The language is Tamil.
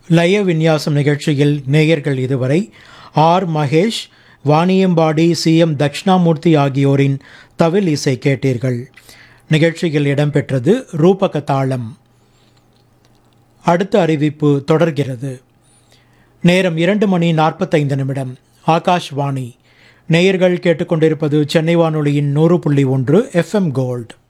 லய விநியாசம் நிகழ்ச்சியில் நேயர்கள் இதுவரை ஆர் மகேஷ், வாணியம்பாடி சிஎம் தட்சிணாமூர்த்தி ஆகியோரின் தவில் இசை கேட்டீர்கள். நிகழ்ச்சியில் இடம்பெற்றது ரூபக தாளம். அடுத்த அறிவிப்பு தொடர்கிறது. நேரம் 2:45. ஆகாஷ்வாணி. நேயர்கள் கேட்டுக்கொண்டிருப்பது சென்னை வானொலியின் 100.1 FM கோல்ட்.